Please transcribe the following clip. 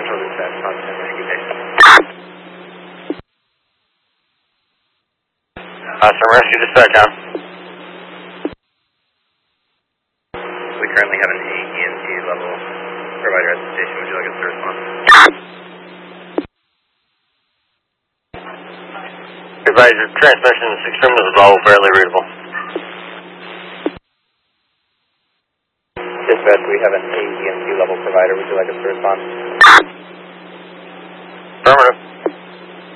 Central Dispatch, constant communication. Some rescue dispatch on. We currently have an EMT level provider at the station. Would you like us to respond? Advisor, transmission 6 terminals is all barely readable. Dispatch, we have an EMT level provider. Would you like us to respond? Affirmative.